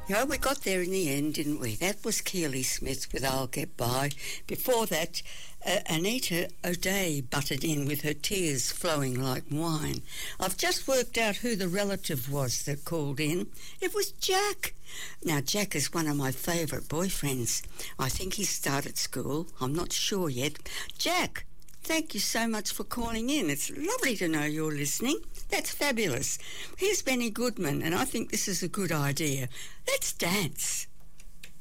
Yeah, we got there in the end, didn't we? That was Keely Smith with I'll Get By. Before that, Anita O'Day butted in with her tears flowing like wine. I've just worked out who the relative was that called in. It was Jack. Now, Jack is one of my favourite boyfriends. I think he started school. I'm not sure yet. Jack, thank you so much for calling in. It's lovely to know you're listening. That's fabulous. Here's Benny Goodman, and I think this is a good idea. Let's dance.